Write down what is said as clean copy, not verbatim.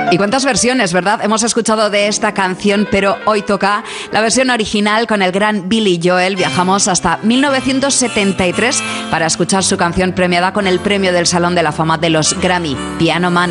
Y cuántas versiones, ¿verdad? Hemos escuchado de esta canción, pero hoy toca la versión original con el gran Billy Joel. Viajamos hasta 1973 para escuchar su canción premiada con el premio del Salón de la Fama de los Grammy, Piano Man.